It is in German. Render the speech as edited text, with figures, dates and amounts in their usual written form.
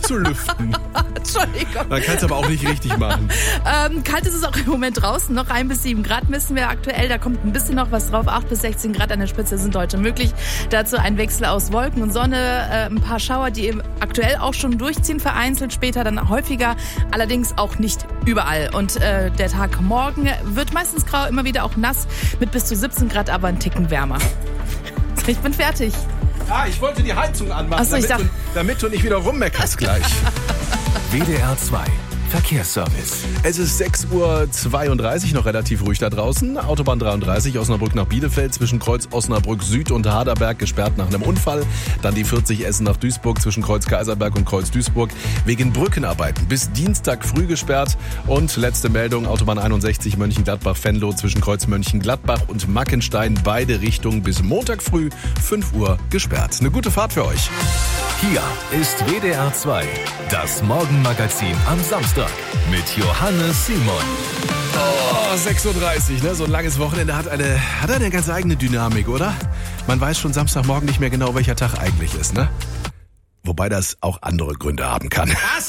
zu lüften. Entschuldigung. Man kann es aber auch nicht richtig machen. Kalt ist es auch im Moment draußen. Noch 1 bis 7 Grad messen wir aktuell. Da kommt ein bisschen noch was drauf. 8 bis 16 Grad an der Spitze sind heute möglich. Dazu ein Wechsel aus Wolken und Sonne. Ein paar Schauer, die aktuell auch schon durchziehen, vereinzelt. Später dann häufiger. Allerdings auch nicht überall. Und der Tag morgen wird meistens grau, immer wieder auch nass. Mit bis zu 17 Grad, aber ein Ticken wärmer. Ich bin fertig. Ich wollte die Heizung anmachen, Ach so, damit du nicht wieder rummeckerst gleich. WDR 2 Verkehrsservice. Es ist 6:32 Uhr, noch relativ ruhig da draußen. Autobahn 33, Osnabrück nach Bielefeld, zwischen Kreuz Osnabrück Süd und Harderberg gesperrt nach einem Unfall. Dann die 40 Essen nach Duisburg, zwischen Kreuz Kaiserberg und Kreuz Duisburg wegen Brückenarbeiten. Bis Dienstag früh gesperrt. Und letzte Meldung, Autobahn 61 Mönchengladbach-Venlo, zwischen Kreuz Mönchengladbach und Mackenstein, beide Richtungen bis Montag früh 5 Uhr gesperrt. Eine gute Fahrt für euch. Hier ist WDR 2, das Morgenmagazin am Samstag mit Johannes Simon. 6:30 Uhr, ne? So ein langes Wochenende hat eine ganz eigene Dynamik, oder? Man weiß schon Samstagmorgen nicht mehr genau, welcher Tag eigentlich ist, ne? Wobei das auch andere Gründe haben kann.